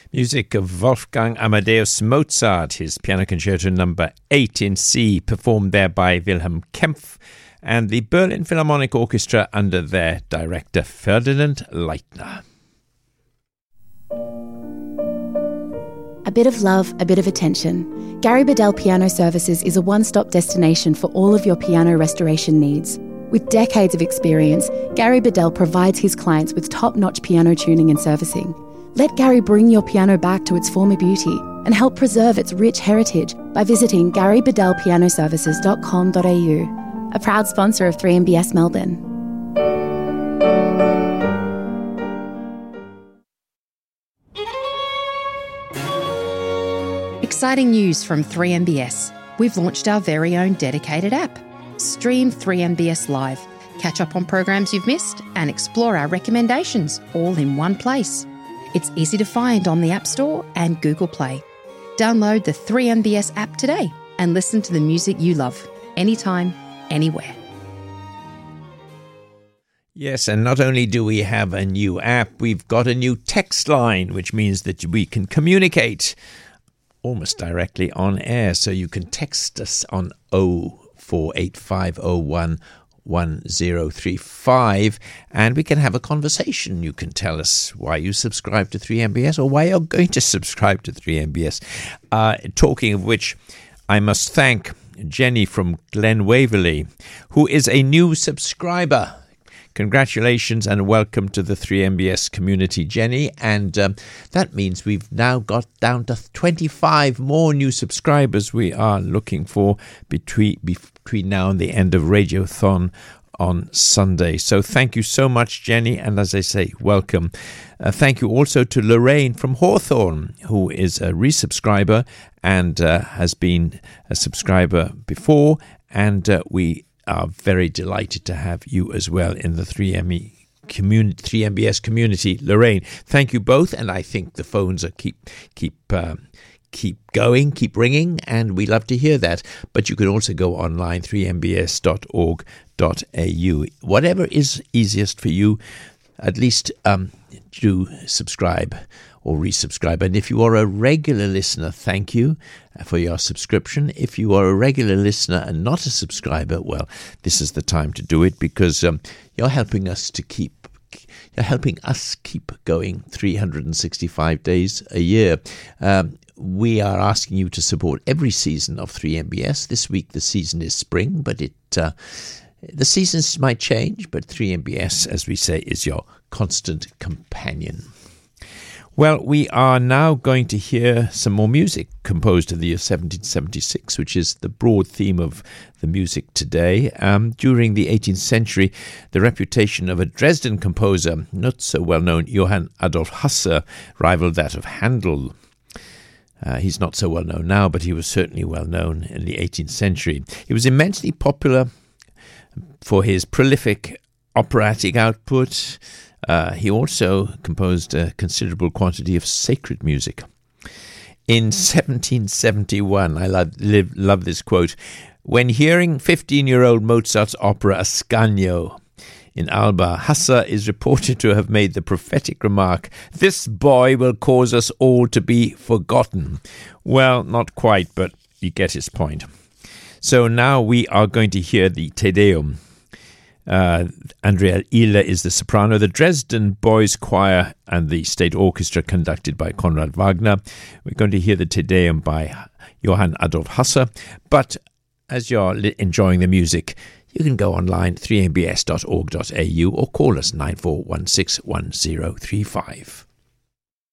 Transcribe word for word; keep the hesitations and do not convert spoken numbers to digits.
Music of Wolfgang Amadeus Mozart, his Piano Concerto number eight in C, performed there by Wilhelm Kempff and the Berlin Philharmonic Orchestra under their director Ferdinand Leitner. A bit of love, a bit of attention. Gary Bedell Piano Services is a one-stop destination for all of your piano restoration needs. With decades of experience, Gary Bedell provides his clients with top-notch piano tuning and servicing. Let Gary bring your piano back to its former beauty and help preserve its rich heritage by visiting gary bedell piano services dot com dot a u, a proud sponsor of three M B S Melbourne. Exciting news from three M B S. We've launched our very own dedicated app. Stream three M B S Live, catch up on programs you've missed, and explore our recommendations all in one place. It's easy to find on the App Store and Google Play. Download the three M B S app today and listen to the music you love, anytime, anywhere. Yes, and not only do we have a new app, we've got a new text line, which means that we can communicate almost directly on air. So you can text us on oh four eight five oh one one zero three five and we can have a conversation. You can tell us why you subscribe to three M B S or why you're going to subscribe to three M B S. Uh, talking of which, I must thank Jenny from Glen Waverley, who is a new subscriber. Congratulations and welcome to the three M B S community, Jenny. And um, that means we've now got down to twenty-five more new subscribers we are looking for between, between now and the end of Radiothon on Sunday. So thank you so much, Jenny. And as I say, welcome. Uh, thank you also to Lorraine from Hawthorne, who is a resubscriber and uh, has been a subscriber before. And uh, we are very delighted to have you as well in the three M E community, three M B S community. Lorraine, thank you both, and I think the phones are keep keep um, keep going, keep ringing, and we love to hear that. But you can also go online, three m b s dot org dot a u. Whatever is easiest for you, at least um, do subscribe or resubscribe. And if you are a regular listener, thank you for your subscription. If you are a regular listener and not a subscriber, well, this is the time to do it, because um, you're helping us to keep you're helping us keep going three hundred sixty-five days a year. Um, we are asking you to support every season of three M B S. This week the season is spring, but it uh, the seasons might change, but three M B S, as we say, is your constant companion. Well, we are now going to hear some more music composed in the year seventeen seventy-six, which is the broad theme of the music today. Um, during the eighteenth century, the reputation of a Dresden composer, not so well known, Johann Adolf Hasse, rivaled that of Handel. Uh, he's not so well known now, but he was certainly well known in the eighteenth century. He was immensely popular for his prolific operatic output. Uh, he also composed a considerable quantity of sacred music. In seventeen seventy-one, I love, live, love this quote, when hearing fifteen-year-old Mozart's opera Ascanio in Alba, Hasse is reported to have made the prophetic remark, "This boy will cause us all to be forgotten." Well, not quite, but you get his point. So now we are going to hear the Te Deum. Uh, Andrea Ihler is the soprano, the Dresden Boys Choir and the State Orchestra conducted by Konrad Wagner. We're going to hear the Te Deum by Johann Adolf Hasse. But as you're enjoying the music, you can go online, three m b s dot org dot a u, or call us nine four one six one zero three five.